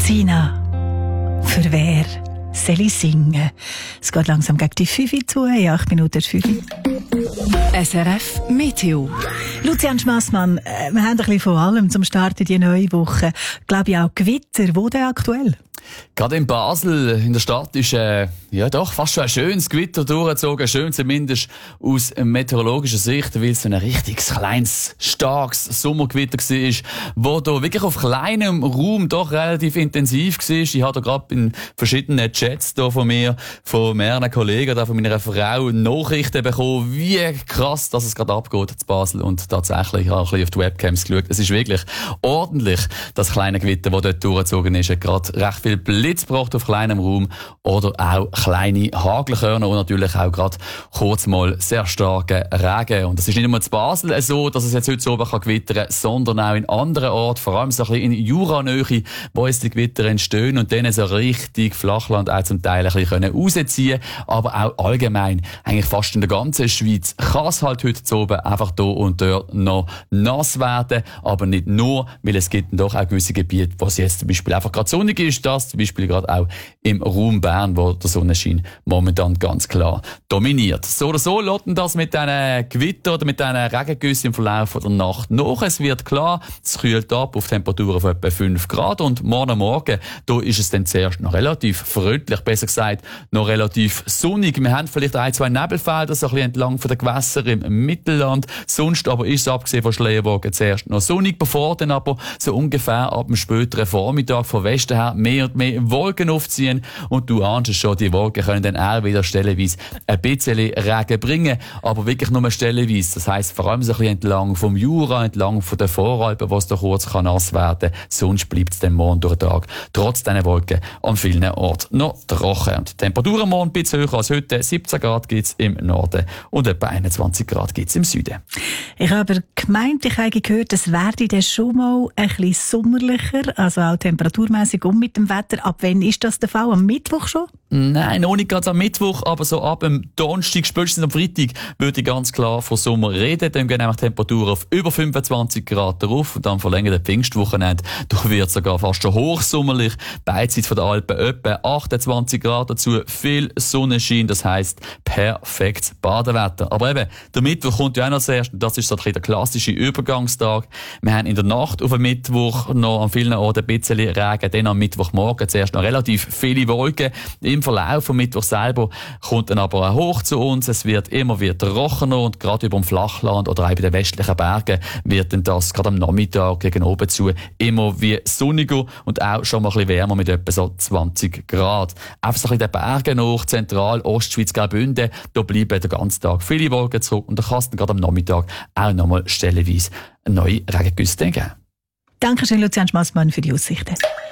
Sina, für wer soll ich singen? Es geht langsam gegen die 5 zu, 8 Minuten 5. SRF Meteo. Lucian Schmassmann, wir haben ein bisschen von allem zum Start in die neue Woche. Glaube ich auch Gewitter, wo denn aktuell? Gerade in Basel, in der Stadt, ist fast schon ein schönes Gewitter durchgezogen. Schön zumindest aus meteorologischer Sicht, weil es so ein richtig kleines, starkes Sommergewitter war, wo da wirklich auf kleinem Raum doch relativ intensiv war. Ich habe da gerade in verschiedenen Chats da von mir, von mehreren Kollegen, da von meiner Frau Nachrichten bekommen, wie krass, dass es gerade abgeht in Basel. Und tatsächlich habe ich ein bisschen auf die Webcams geschaut. Es ist wirklich ordentlich, das kleine Gewitter, das dort durchgezogen ist. Gerade recht viel Blitz gebracht auf kleinem Raum oder auch kleine Hagelkörner und natürlich auch gerade kurz mal sehr starke Regen. Und es ist nicht nur in Basel so, dass es jetzt heute so oben gewittern kann, sondern auch in anderen Orten, vor allem so ein bisschen in Juranähe, wo es die Gewitter entstehen und dann so richtig Flachland auch zum Teil ein bisschen rausziehen können. Aber auch allgemein, eigentlich fast in der ganzen Schweiz, kann es halt heute zu oben einfach hier und dort noch nass werden. Aber nicht nur, weil es gibt doch auch gewisse Gebiete, wo es jetzt zum Beispiel einfach gerade sonnig ist, das zum Beispiel gerade auch im Raum Bern, wo der Sonnenschein momentan ganz klar dominiert. So oder so lässt das mit diesen Gewitter oder mit diesen Regengüssen im Verlauf der Nacht nach. Es wird klar, es kühlt ab auf Temperaturen von etwa 5 Grad und morgen, da ist es dann zuerst noch relativ freundlich, besser gesagt, noch relativ sonnig. Wir haben vielleicht 1, 2 Nebelfelder, so ein bisschen entlang von den Gewässern im Mittelland. Sonst aber ist es, abgesehen von Schleierwogen, zuerst noch sonnig, bevor dann aber so ungefähr ab dem späteren Vormittag von Westen her mehr und mehr Wolken aufziehen. Und du ahnst es schon, die Wolken können dann auch wieder stellenweise ein bisschen Regen bringen, aber wirklich nur stellenweise. Das heisst, vor allem so ein bisschen entlang vom Jura, entlang von den Voralpen, wo es da kurz nass werden kann. Sonst bleibt es dann morgen durch den Tag, trotz diesen Wolken, an vielen Orten noch trocken. Und die Temperaturen morgen ein bisschen höher als heute. 17 Grad gibt es im Norden und etwa 21 Grad gibt es im Süden. Ich habe aber gemeint, ich habe gehört, es werde dann schon mal ein bisschen sommerlicher, also auch temperaturmässig mit dem Wetter. Ab wann ist das der Fall? Am Mittwoch schon? Nein, noch nicht ganz am Mittwoch, aber so ab dem Donnerstag, spätestens am Freitag, würde ich ganz klar von Sommer reden. Dann gehen nämlich Temperaturen auf über 25 Grad drauf und dann verlängert der Pfingstwochenende. Da wird es sogar fast schon hochsommerlich. Beidseits von der Alpen etwa 28 Grad dazu. Viel Sonnenschein, das heisst perfektes Badewetter. Aber eben, der Mittwoch kommt ja auch noch zuerst und das ist so der klassische Übergangstag. Wir haben in der Nacht auf dem Mittwoch noch an vielen Orten ein bisschen Regen, dann am Mittwochmorgen zuerst noch relativ viele Wolken. Im Verlauf vom Mittwoch selber kommt dann aber auch hoch zu uns. Es wird immer wieder trockener und gerade über dem Flachland oder auch bei den westlichen Bergen wird dann das gerade am Nachmittag gegen oben zu immer wie sonniger und auch schon mal ein bisschen wärmer mit etwa so 20 Grad. Einfach so ein bisschen den Bergen nach, Zentral-, Ostschweiz, Graubünden, da bleiben den ganzen Tag viele Wolken zurück und da kann es dann gerade am Nachmittag auch nochmal stellenweise eine neue Regengüsse geben. Dankeschön, Lucian Schmassmann, für die Aussichten.